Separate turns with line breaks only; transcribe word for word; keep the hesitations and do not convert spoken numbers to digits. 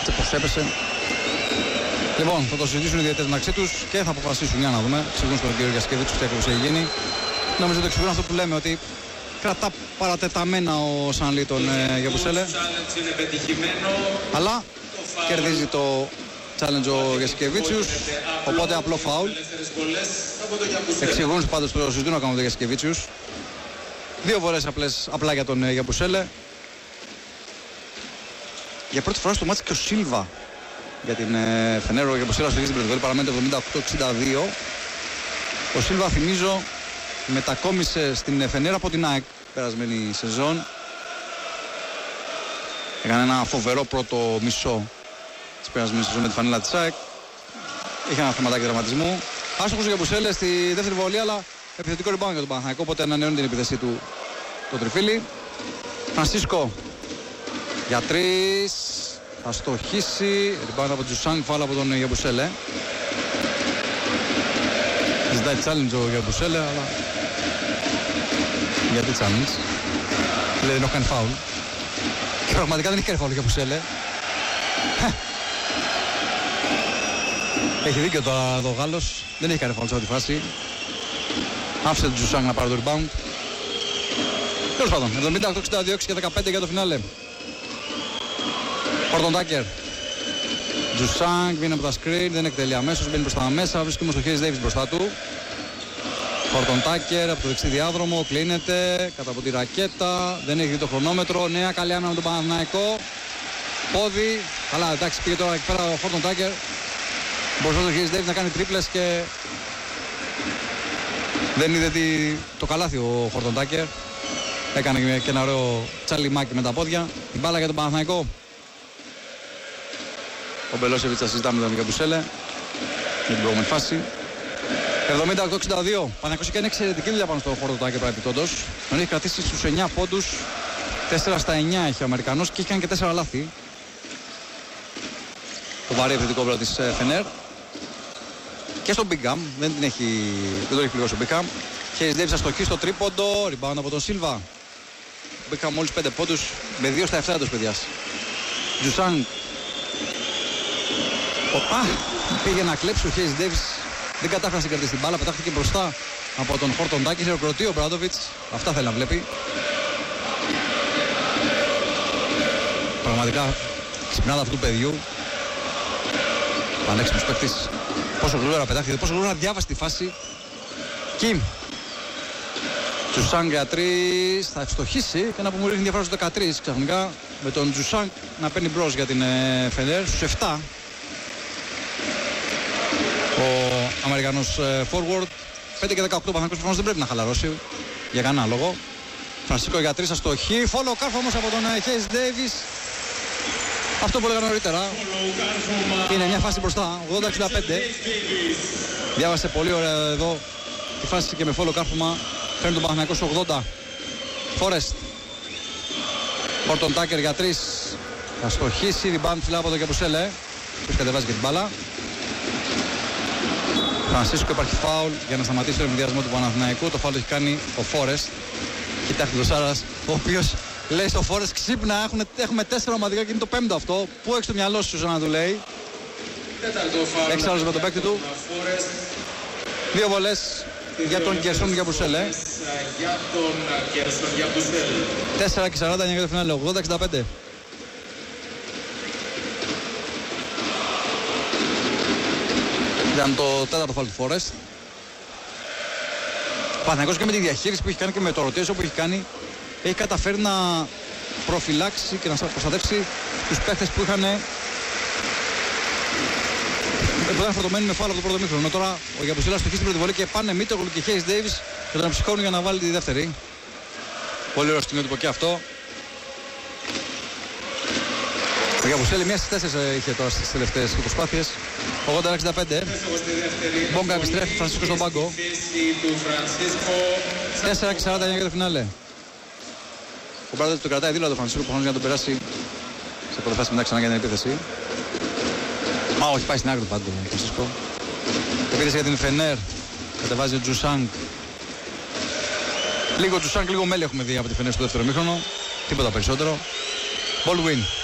Και πώς έπεσε. Λοιπόν, θα το συζητήσουν οι διαιτητές μεταξύ τους και θα αποφασίσουν. Για να δούμε. Εξηγούν στον κύριο Γιασκεβίτσιους τι ακριβώς έχει γίνει. Νομίζω ότι εξηγούν αυτό που λέμε, ότι κρατά παρατεταμένα ο Σανλή τον ε, Γιαμπουσέλε. Αλλά κερδίζει το challenge ο Γιασκεβίτσιους. Οπότε απλό φάουλ. Εξηγούν πάντως το συζητούν να κάνουν τον Γιασκεβίτσιους. Δύο φορές απλές, απλά για τον ε, Γιαμπουσέλε. Για πρώτη φορά στο μάτσι και ο Σίλβα για την ε, Φενέρο, για που στείλα στο γύριστη πρωτοβόλη, παραμένει το εβδομήντα οκτώ εξήντα δύο. Ο Σίλβα, θυμίζω, μετακόμισε στην Φενέρο από την ΑΕΚ περασμένη σεζόν. Έκανε ένα φοβερό πρώτο μισό της περασμένης σεζόν με τη φανέλα της ΑΕΚ. Είχε ένα θεματάκι δραματισμού. Άστοχος για Μπουσέλε στη δεύτερη βολή, αλλά επιθετικό rebound για τον Παναθηναϊκό, οπότε ανανεώνει την επίθεσή του το τριφύλι. Φρανσίσκο για τρεις. Θα στοχίσει. Rebound από Τζουσάνγκ, φάουλ από τον Γιαμπουσέλε. Ζητάει challenge ο Γιαμπουσέλε, αλλά γιατί challenge? Λέει δεν έχω κάνει φάουλ. Και πραγματικά δεν έχει κάνει φάουλ ο Γιαμπουσέλε. Έχει δίκιο τώρα εδώ ο Γάλλος. Δεν έχει κάνει φάουλ σε αυτή τη φάση. Άφησε τον Τζουσάνγκ να πάρει το rebound. Τέλος πάντων, εβδομήντα οκτώ εξήντα δύο, έξι και δεκαπέντε για το φινάλε. Χόρτον Τάκερ. Τζουσάνγκ βγαίνει από τα screen, δεν εκτελεί αμέσως, μπαίνει προς τα μέσα, βρίσκει όμως το Χέις Ντέιβις μπροστά του. Χόρτον Τάκερ από το δεξί διάδρομο, κλείνεται, κατά από τη ρακέτα, δεν έχει δει το χρονόμετρο, νέα καλή άμυνα με τον Παναθηναϊκό. Πόδι, καλά εντάξει πήγε τώρα εκεί πέρα ο Χόρτον Τάκερ. Μπροστά το Χέις Ντέιβις να κάνει τρίπλες και δεν είδε τι... το καλάθι ο Χόρτον Τάκερ. Έκανε και ένα ωραίο τσαλιμάκι με τα πόδια. Η μπάλα για τον Παναθηναϊκό. Ο Μπελόσεβιτς θα συζητάμε με τον Γιαμπουσέλε για την προηγούμενη φάση. εβδομήντα οκτώ εξήντα δύο. Παναθηναϊκός έκανε εξαιρετική δουλειά πάνω στο χώρο του Τάκερ παρεπιπτόντως. Τον έχει κρατήσει στους εννιά πόντους. τέσσερα στα εννιά έχει ο Αμερικανός και έχει κάνει και τέσσερα λάθη. Το βαρύ επιθετικό όπλο της Φενέρ. Και στο Μπίγκαμ. Δεν, την έχει, δεν το έχει πληγώσει ο Μπίγκαμ. Χέις Ντέιβις αστοχή στο τρίποντο. Rebound από τον Σίλβα. Μπίγκαμ μόλις πέντε πόντους με δύο στα επτά εντός παιδιάς. Τζουσάνγκ. Οπα, πήγε να κλέψει ο Χέις Ντέιβις, δεν κατάφερε να συγκρατήσει την μπάλα, πετάχτηκε μπροστά από τον Χόρτον Τάκερ, χειροκροτεί ο Μπράντοβιτς, αυτά θέλει να βλέπει. Πραγματικά ξυπνάδα αυτού του παιδιού, πανέξυπνος παίκτης, πόσο γρήγορα πετάχτηκε, πόσο γρήγορα διάβασε τη φάση. Κιμ, Τζουσάνγκ για τρεις, θα ευστοχίσει και να που μου ρίχνει διαφορά στους δεκατρείς ξαφνικά, με τον Τζουσάνγκ να παίρνει μπρος για την ε, Φενέρ στους επτά. Ο Αμερικανός ε, forward. Πέντε και δεκαοκτώ Παναθηναϊκός προφανώς δεν πρέπει να χαλαρώσει για κανένα λόγο. Φρανσίσκο για τρεις αστοχή. Follow κάρφο όμως από τον Χέις Ντέιβις. Αυτό που έλεγα νωρίτερα. Είναι μια φάση μπροστά, ογδόντα εξήντα πέντε. Διάβασε πολύ ωραία εδώ τη φάση και με follow κάρφωμα φέρνει τον Παναθηναϊκό στο ογδόντα. Forest. Χόρτον Τάκερ για τρεις. Θα στοχίσει, rebound ψηλά από τον Γιαμπουσέλε. Ποιος κατεβάζει και την μπάλα. Φρανσίσκο, υπάρχει φάουλ για να σταματήσει τον ενδιασμό του Παναθηναϊκού. Το φάουλ έχει κάνει ο Φόρεστ. Κοιτάξτε το Σάρας, ο οποίος λέει στο Φόρεστ ξύπνα, έχουμε, έχουμε τέσσερα ομαδικά και είναι το πέμπτο αυτό. Πού έχεις το μυαλό σου να του λέει. Έχεις άλλος με τον παίκτη του. Δύο βολές για τον Γκερσόν Γιαμπουσέλε. τέσσερα και σαράντα εννιά για το φινάλε, ογδόντα εξήντα πέντε. Ήταν το τέταρτο φάουλ του Φόρεστ. Παναθηναϊκός και με τη διαχείριση που έχει κάνει και με το ρωτήσιο που έχει κάνει, έχει καταφέρει να προφυλάξει και να προστατεύσει τους παίχτες που είχαν που ήταν φορτωμένοι με φάουλ από το πρώτο μήχρονο. Τώρα ο Γιαμπουσέλας στοχίζει την πρώτη βολή και πάνε Μίτογλου και Χέις Ντέιβις και τον ψυχώνουν για να βάλει τη δεύτερη. Πολύ ωραίο στιγμιότυπο και αυτό. Ο Γιαμπουσέλη μία στις τέσσερις είχε τώρα στις τελευταίες προσπάθειες. ογδόντα εξήντα πέντε. Μπόγκα επιστρέφει, Φρανσίσκο στον πάγκο. τέσσερα και σαράντα εννιά για το φινάλε. Ο Μπράντοβιτς τον κρατάει δίπλα το Φρανσίσκο προφανώς για να τον περάσει σε πρώτη φάση μετά ξανά για την επίθεση. Α, όχι, πάει στην άκρη του πάντου ο Φρανσίσκο. Επίθεση για την Φενέρ. Κατεβάζει ο Τζουσάνγκ. Λίγο Τζουσάνγκ, λίγο μέλη έχουμε δει από τη Φενέρ στο δεύτερο μήχρονο. Τίποτα περισσότερο. Ball win.